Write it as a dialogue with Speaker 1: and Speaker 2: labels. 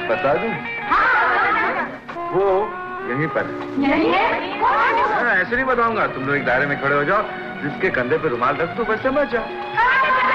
Speaker 1: बता दूं? वो यहीं पर है। ऐसे नहीं बताऊंगा, तुम लोग एक दायरे में खड़े हो जाओ, जिसके कंधे पे रुमाल रख दो, बस समझ जाओ।